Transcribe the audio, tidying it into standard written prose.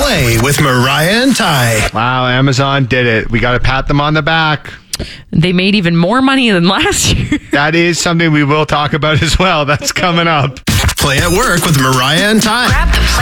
Play with Mariah and Ty. Wow, Amazon did it. We got to pat them on the back. They made even more money than last year. That is something we will talk about as well. That's coming up. Play at Work with Mariah and Ty. Grab the Play